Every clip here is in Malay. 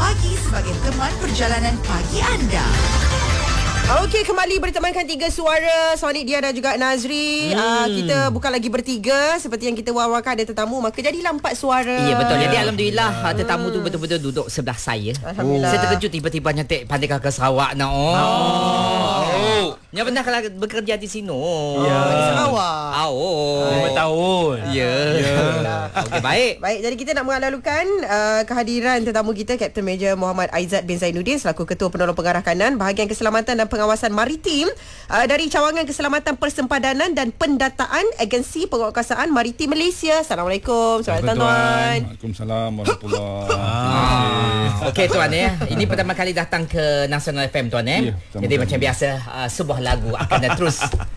Pagi sebagai teman perjalanan pagi anda. Okey, kembali bertemankan tiga suara Sonik, Dia dan juga Nazri. Kita bukan lagi bertiga seperti yang kita wawarkan, ada tetamu, maka jadilah 4 suara. Ya, betul. Jadi alhamdulillah tetamu tu betul-betul duduk sebelah saya. Alhamdulillah. Saya terkejut tiba-tiba nyetik Pandai Kakak Sarawak nak. Yang pernah kalau bekerja di sini. Di Sarawak. 5 tahun. Ya. Okey, baik. Baik, jadi kita nak mengalu-alukan kehadiran tetamu kita, Kapten Meja Muhammad Aizat bin Zainuddin selaku Ketua Penolong Pengarah Kanan Bahagian Keselamatan dan Pengawasan Maritim dari Cawangan Keselamatan Persempadanan dan Pendataan Agensi Penguatkuasaan Maritim Malaysia. Assalamualaikum. Selamat datang, tuan. Waalaikumsalam warahmatullahi. Okey, tuan ya. Ini pertama kali datang ke Nasional FM, tuan ya. Ya, Jadi macam biasa sebuah lagu akan terus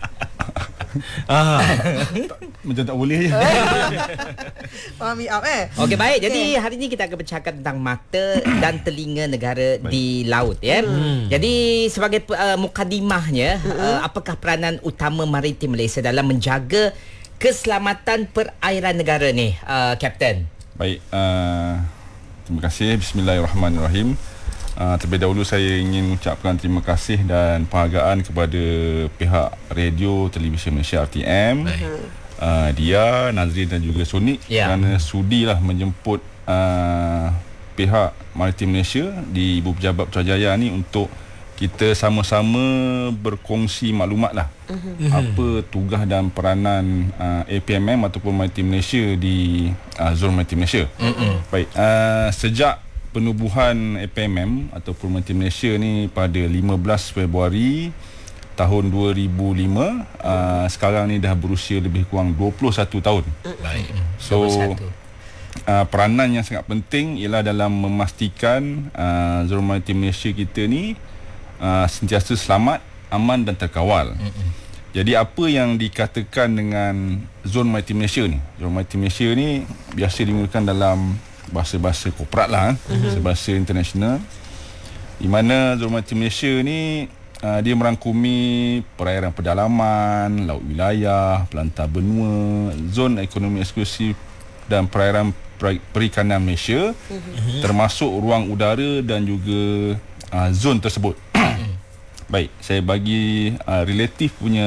Macam tak boleh je. Fahami up Okey, baik. Jadi hari ini kita akan bercakap tentang mata dan telinga negara di laut ya. Jadi sebagai mukadimahnya, apakah peranan utama Maritim Malaysia dalam menjaga keselamatan perairan negara ni, Kapten? Baik, terima kasih. Bismillahirrahmanirrahim. Terlebih dahulu saya ingin mengucapkan terima kasih dan penghargaan kepada pihak Radio Televisyen Malaysia RTM, Dia, Nazri dan juga Sonik kerana sudilah menjemput pihak Maritim Malaysia di Ibu Pejabat Putrajaya ni untuk kita sama-sama berkongsi maklumat lah apa tugas dan peranan APMM ataupun Maritim Malaysia di Zon Maritim Malaysia. Baik, sejak penubuhan APMM ataupun Maritim Malaysia ni pada 15 Februari tahun 2005, sekarang ni dah berusia lebih kurang 21 tahun. Baik. So peranan yang sangat penting ialah dalam memastikan Zon Maritim Malaysia kita ni sentiasa selamat, aman dan terkawal. Jadi apa yang dikatakan dengan Zon Maritim Malaysia ni? Zon Maritim Malaysia ni biasa digunakan dalam bahasa-bahasa korporat lah, bahasa international, di mana Zon Maritim Malaysia ni dia merangkumi perairan pedalaman, laut wilayah, pelantar benua, zon ekonomi eksklusif dan perairan perikanan Malaysia, termasuk ruang udara dan juga zon tersebut. Baik, saya bagi relatif punya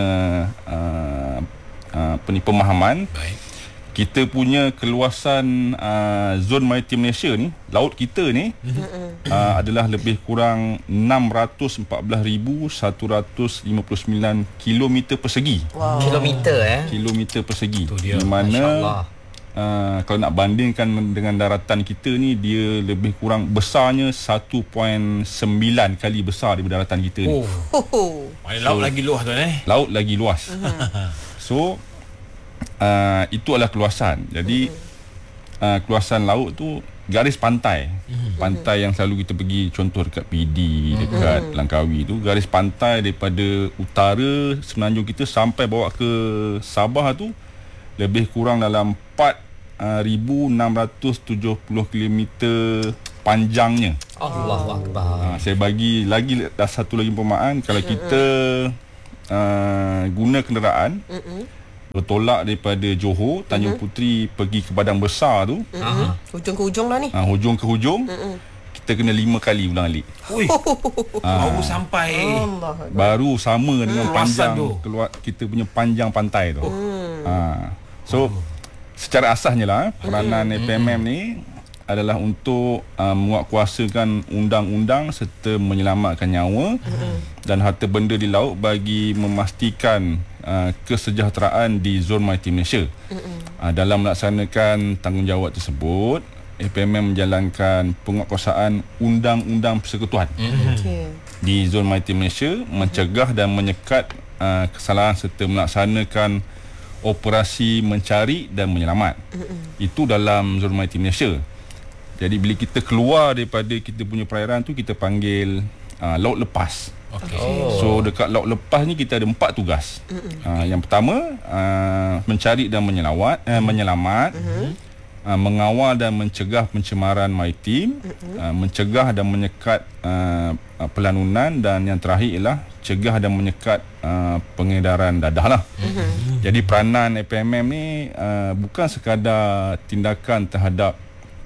pemahaman. Baik. Kita punya keluasan zon Maritim Malaysia ni, laut kita ni adalah lebih kurang 614,159 kilometer persegi. Kilometer persegi. Di mana kalau nak bandingkan dengan daratan kita ni, dia lebih kurang besarnya 1.9 kali besar daripada daratan kita ni. Laut lagi luas tu Laut lagi luas. So itu adalah keluasan. Jadi keluasan laut tu garis pantai. Pantai yang selalu kita pergi, contoh dekat PD, dekat Langkawi tu, garis pantai daripada utara semenanjung kita sampai bawa ke Sabah tu lebih kurang dalam 4,670 km panjangnya. Allahuakbar. Saya bagi lagi satu lagi perumpamaan. Kalau kita guna kenderaan bertolak daripada Johor, Tanjung Puteri pergi ke Padang Besar tu, hujung ke hujung lah ni, hujung ke hujung, kita kena 5 kali ulang alik. Baru sampai baru sama dengan panjang keluar kita punya panjang pantai tu. So secara asasnya lah, peranan APMM ni adalah untuk menguatkuasakan undang-undang serta menyelamatkan nyawa dan harta benda di laut bagi memastikan kesejahteraan di Zon Maritim Malaysia. Dalam melaksanakan tanggungjawab tersebut, APMM menjalankan penguatkuasaan undang-undang persekutuan di Zon Maritim Malaysia, mencegah dan menyekat kesalahan serta melaksanakan operasi mencari dan menyelamat. Itu dalam Zon Maritim Malaysia. Jadi bila kita keluar daripada kita punya perairan tu, kita panggil laut lepas. So dekat laut lepas ni kita ada 4 tugas. Yang pertama, mencari dan menyelamat, mengawal dan mencegah pencemaran maritim, mencegah dan menyekat pelanunan, dan yang terakhir ialah cegah dan menyekat pengedaran dadah lah. Jadi peranan APMM ni bukan sekadar tindakan terhadap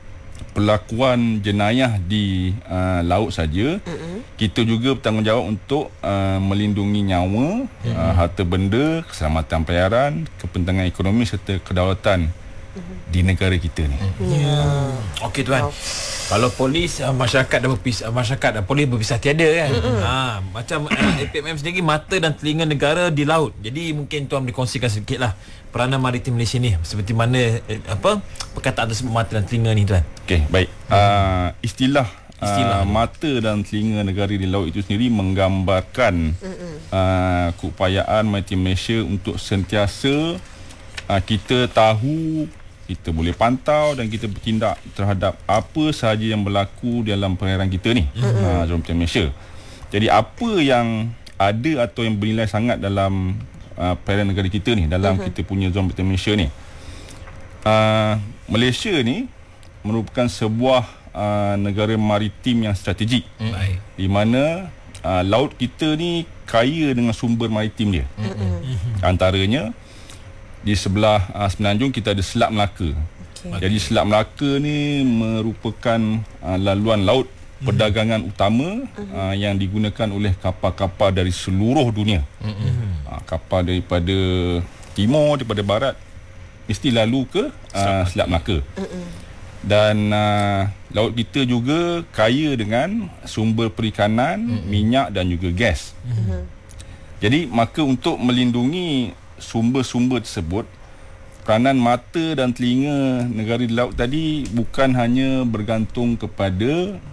pelakuan jenayah di laut saja, kita juga bertanggungjawab untuk melindungi nyawa, harta benda, keselamatan pelayaran, kepentingan ekonomi serta kedaulatan di negara kita ni. Okey tuan. Kalau polis, masyarakat dan polis berpisah tiada kan. Macam APMM sendiri mata dan telinga negara di laut. Jadi mungkin tuan boleh kongsikan sedikitlah peranan maritim Malaysia ni, seperti mana perkataan tersebut mata dan telinga ni tuan. Okey, baik. Istilah mata dan telinga negara di laut itu sendiri menggambarkan keupayaan maritim Malaysia untuk sentiasa kita tahu, kita boleh pantau dan kita bertindak terhadap apa sahaja yang berlaku dalam perairan kita ni, zona perairan Malaysia. Jadi apa yang ada atau yang bernilai sangat dalam perairan negara kita ni, dalam kita punya zona perairan Malaysia ni, Malaysia ni merupakan sebuah negara maritim yang strategik, di mana laut kita ni kaya dengan sumber maritim dia. Antaranya di sebelah Semenanjung kita ada Selat Melaka. Jadi Selat Melaka ni merupakan laluan laut perdagangan utama yang digunakan oleh kapal-kapal dari seluruh dunia. Kapal daripada timur, daripada barat mesti lalu ke Selat Melaka. Dan laut kita juga kaya dengan sumber perikanan, minyak dan juga gas. Jadi maka untuk melindungi sumber-sumber tersebut, peranan mata dan telinga negara di laut tadi bukan hanya bergantung kepada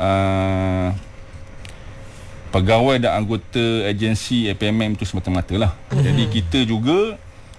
pegawai dan anggota agensi APMM itu semata-mata lah. Jadi kita juga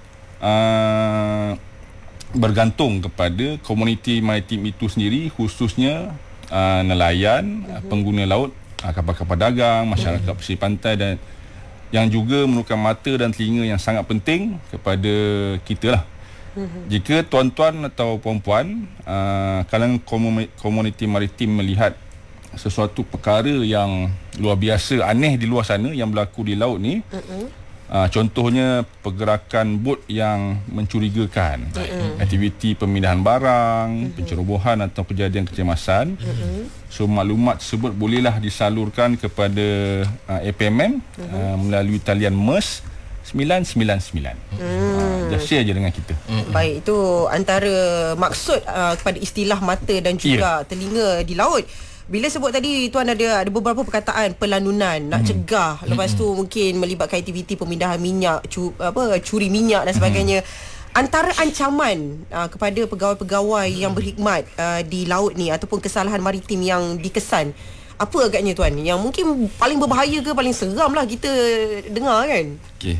bergantung kepada komuniti maritim itu sendiri, khususnya nelayan, pengguna laut, kapal-kapal dagang, masyarakat pesisir pantai, dan yang juga memerlukan mata dan telinga yang sangat penting kepada kita lah. Jika tuan-tuan atau puan-puan kalangan komuniti maritim melihat sesuatu perkara yang luar biasa, aneh di luar sana yang berlaku di laut ni, contohnya pergerakan bot yang mencurigakan, aktiviti pemindahan barang, pencerobohan atau kejadian kecemasan, so maklumat tersebut bolehlah disalurkan kepada APMM melalui talian MERS 999. Just share je dengan kita. Baik, itu antara maksud kepada istilah mata dan juga telinga di laut. Bila sebut tadi tuan ada beberapa perkataan pelanunan, nak cegah, lepas tu mungkin melibatkan aktiviti pemindahan minyak, curi minyak dan sebagainya. Antara ancaman kepada pegawai-pegawai yang berkhidmat di laut ni ataupun kesalahan maritim yang dikesan, apa agaknya tuan yang mungkin paling berbahaya ke paling seram lah kita dengar kan? Okey.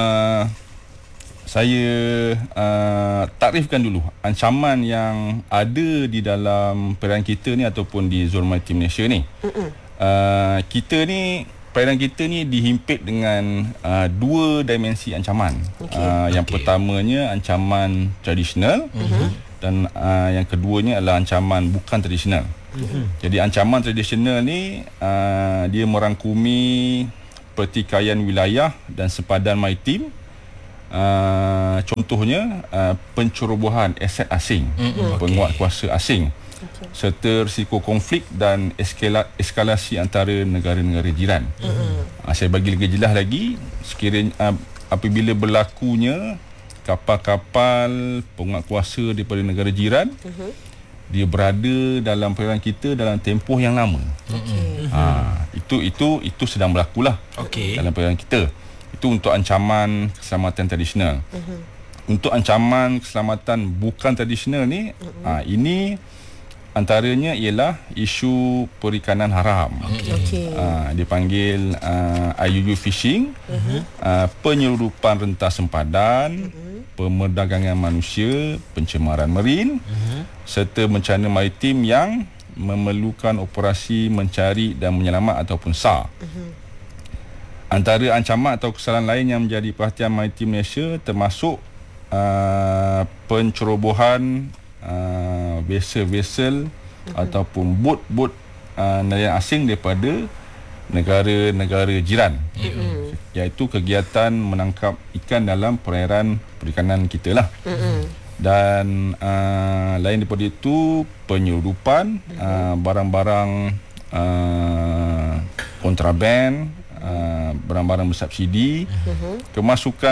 Saya takrifkan dulu ancaman yang ada di dalam perairan kita ni ataupun di zona maritim Malaysia ni. Kita ni, perairan kita ni dihimpit dengan dua dimensi ancaman. Yang pertamanya ancaman tradisional dan yang keduanya adalah ancaman bukan tradisional. Jadi ancaman tradisional ni dia merangkumi pertikaian wilayah dan sepadan maritim. Contohnya pencerobohan aset asing, penguatkuasa asing, serta risiko konflik dan eskalasi antara negara-negara jiran. Saya bagi lebih jelas lagi, sekiranya apabila berlakunya kapal-kapal penguatkuasa daripada negara jiran, dia berada dalam perairan kita dalam tempoh yang lama. Itu sedang berlakulah dalam perairan kita. Itu untuk ancaman keselamatan tradisional. Untuk ancaman keselamatan bukan tradisional ni, ini antaranya ialah isu perikanan haram. Dipanggil IUU fishing, penyeludupan rentas sempadan, pemerdagangan manusia, pencemaran marin, serta bencana maritim yang memerlukan operasi mencari dan menyelamat ataupun SAR. Antara ancaman atau kesalahan lain yang menjadi perhatian maritim Malaysia termasuk pencerobohan vessel ataupun bot nelayan asing daripada negara-negara jiran, iaitu kegiatan menangkap ikan dalam perairan perikanan kita lah. Dan lain daripada itu, penyeludupan barang-barang kontraban, barang-barang bersubsidi, kemasukan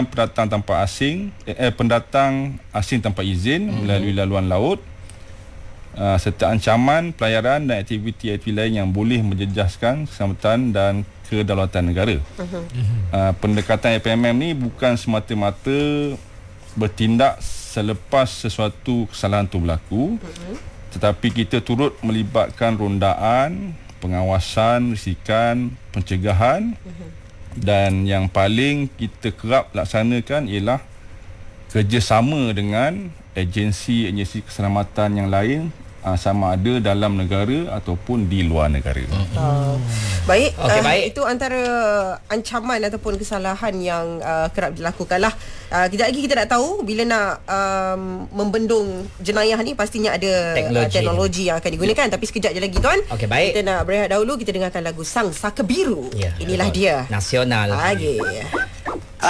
pendatang asing tanpa izin melalui laluan laut, serta ancaman pelayaran dan aktiviti-aktiviti lain yang boleh menjejaskan keselamatan dan kedaulatan negara. Pendekatan FMM ni bukan semata-mata bertindak selepas sesuatu kesalahan itu berlaku, tetapi kita turut melibatkan rondaan, pengawasan, risikan, pencegahan, dan yang paling kita kerap laksanakan ialah kerjasama dengan agensi keselamatan yang lain, sama ada dalam negara ataupun di luar negara. Baik, baik. Itu antara ancaman ataupun kesalahan yang kerap dilakukan lah. Kejap lagi kita nak tahu bila nak membendung jenayah ni pastinya ada teknologi yang akan digunakan. Tapi sekejap je lagi tuan. Okey, baik. Kita nak berehat dahulu, kita dengarkan lagu Sang Saka Biru. Inilah dia. Nasional. Lagi.